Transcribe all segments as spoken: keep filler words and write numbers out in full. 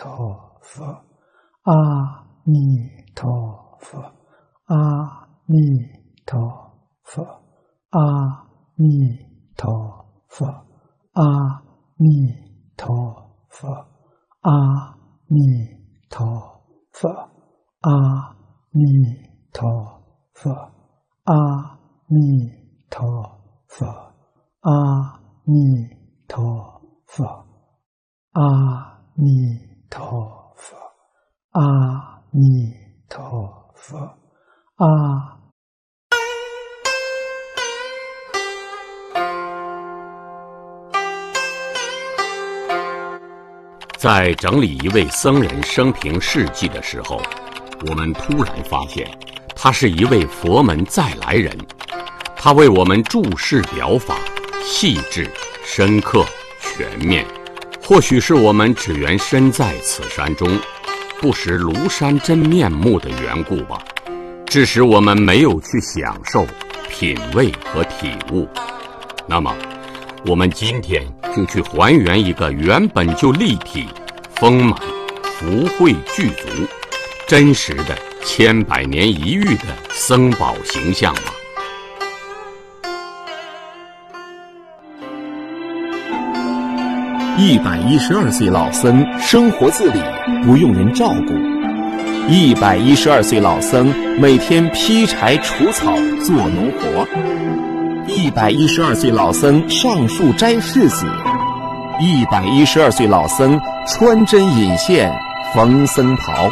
陀佛，阿弥陀佛，阿弥陀佛，阿弥陀佛，阿弥陀佛，阿弥陀佛，阿弥陀佛，阿弥陀佛，阿弥陀佛，阿弥陀佛，阿弥陀佛，阿。 在整理一位僧人生平事迹的时候，我们突然发现，他是一位佛门再来人。他为我们注释表法，细致、深刻、全面。或许是我们只缘身在此山中，不识庐山真面目的缘故吧，致使我们没有去享受、品味和体悟。那么，我们今天就去还原一个原本就立体、丰满、福慧具足、真实的千百年一遇的僧宝形象吧。 一百一十二岁老僧生活自理，不用人照顾。一百一十二岁老僧每天劈柴除草做农活。一百一十二岁老僧上树摘柿子。一百一十二岁老僧穿针引线缝僧袍。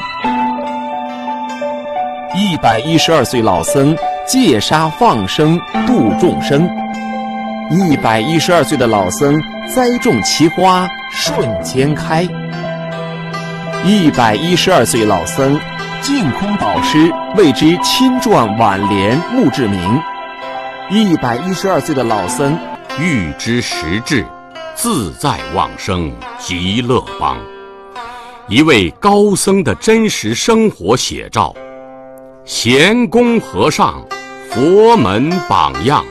一百一十二岁老僧戒杀放生度众生。一百一十二岁的老僧栽种奇花瞬间开。一百一十二岁老僧净空导师为之亲撰挽联墓志铭。一百一十二岁的老僧欲知实质，自在往生极乐邦。一位高僧的真实生活写照，贤公和尚佛门榜样。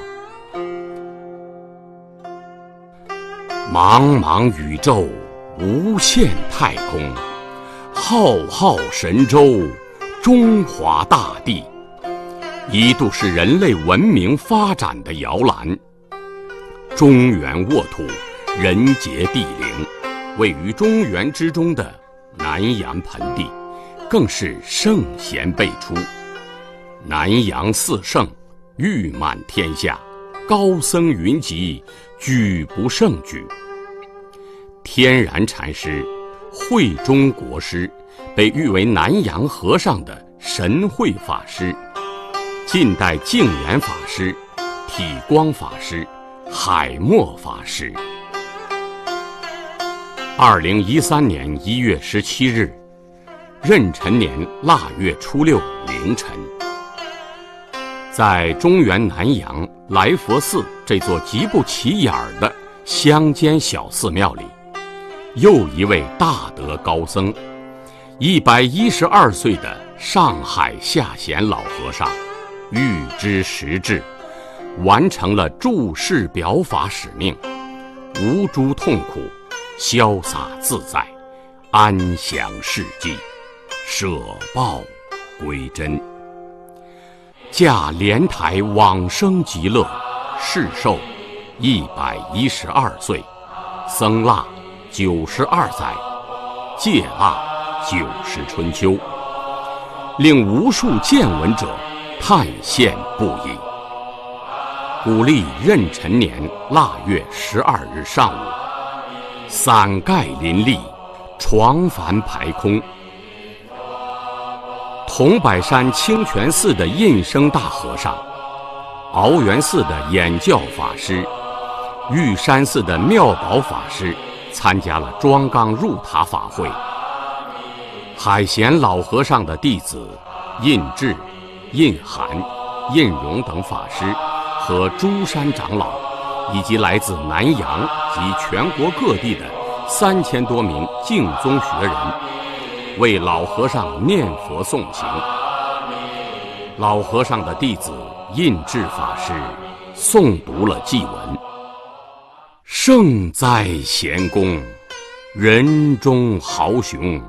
茫茫宇宙，无限太空，浩浩神州，中华大地，一度是人类文明发展的摇篮。中原沃土，人杰地灵，位于中原之中的南阳盆地，更是圣贤辈出。南阳四圣，誉满天下，高僧云集，举不胜举。天然禅师、慧中国师被誉为南洋和尚的神慧法师，近代净言法师、体光法师、海默法师。二零一三年一月十七日，壬辰年腊月初六凌晨，在中原南阳来佛寺这座极不起眼的乡间小寺庙里，又一位大德高僧，一百一十二岁的上海下贤老和尚，预知实质，完成了注释表法使命，无诸痛苦，潇洒自在，安详世际，舍报归真。驾莲台往生极乐，世寿一百一十二岁，僧腊九十二载，戒腊九十春秋，令无数见闻者叹羡不已。古历壬辰年腊月十二日上午，伞盖林立，床幡排空。桐柏山清泉寺的印生大和尚，鳌源寺的演教法师，玉山寺的妙宝法师参加了庄纲入塔法会。海贤老和尚的弟子印智、印涵、印荣等法师和诸山长老，以及来自南洋及全国各地的三千多名净宗学人，为老和尚念佛诵行。老和尚的弟子印智法师诵读了祭文：圣哉贤公，人中豪雄，